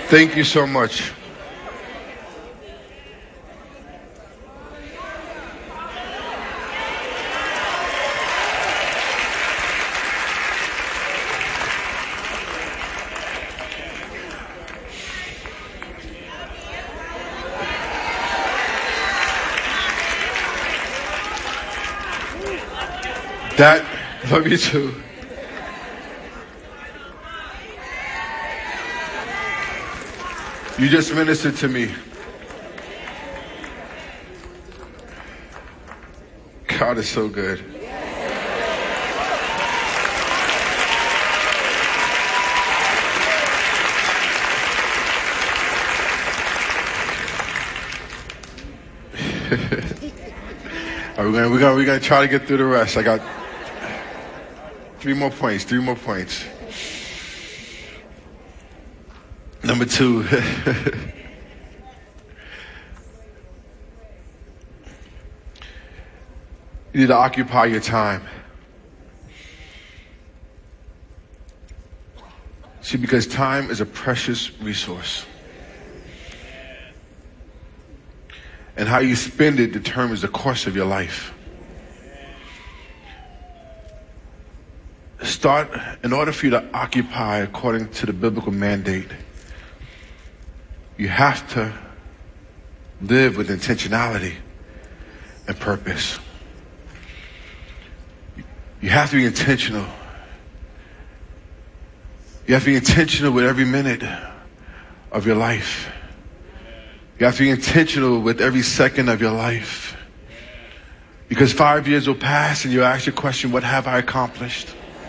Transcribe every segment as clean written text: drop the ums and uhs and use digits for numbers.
Thank you so much. That, love you too. You just ministered to me. God is so good. All right, we're gonna try to get through the rest. I got three more points. Number 2. You need to occupy your time. See, because time is a precious resource. And how you spend it determines the course of your life. In order for you to occupy according to the biblical mandate, you have to live with intentionality and purpose. You have to be intentional. You have to be intentional with every minute of your life. You have to be intentional with every second of your life. Because 5 years will pass and you'll ask your question, what have I accomplished?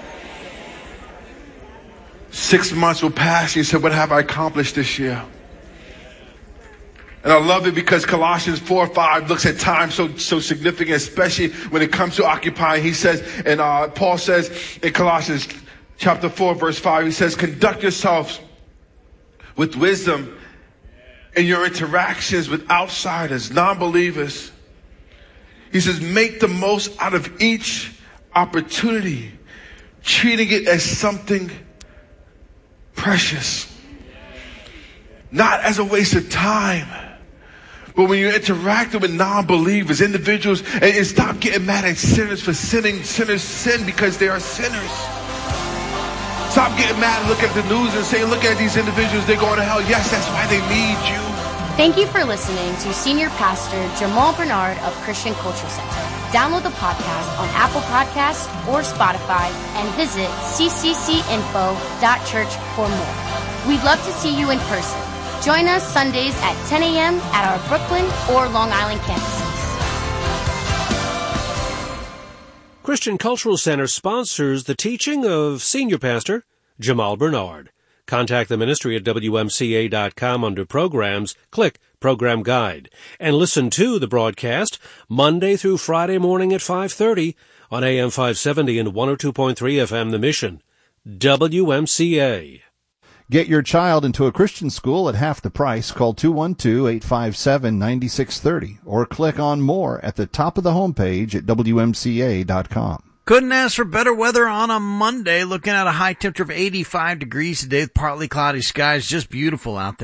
6 months will pass and you say, what have I accomplished this year? And I love it because Colossians 4:5 looks at time so significant, especially when it comes to occupying. He says, and Paul says in Colossians chapter 4, verse 5, he says, conduct yourselves with wisdom in your interactions with outsiders, non-believers. He says, make the most out of each opportunity, treating it as something precious, not as a waste of time. But when you're interacting with non-believers, individuals, and stop getting mad at sinners for sinning. Sinners sin because they are sinners. Stop getting mad and look at the news and saying, look at these individuals, they're going to hell. Yes, that's why they need you. Thank you for listening to Senior Pastor Jamal Bernard of Christian Culture Center. Download the podcast on Apple Podcasts or Spotify and visit cccinfo.church for more. We'd love to see you in person. Join us Sundays at 10 a.m. at our Brooklyn or Long Island campuses. Christian Cultural Center sponsors the teaching of Senior Pastor Jamal Bernard. Contact the ministry at WMCA.com under Programs. Click Program Guide. And listen to the broadcast Monday through Friday morning at 5:30 on AM 570 and 102.3 FM The Mission. WMCA. Get your child into a Christian school at half the price. Call 212-857-9630 or click on more at the top of the homepage at WMCA.com. Couldn't ask for better weather on a Monday. Looking at a high temperature of 85 degrees today with partly cloudy skies. Just beautiful out there.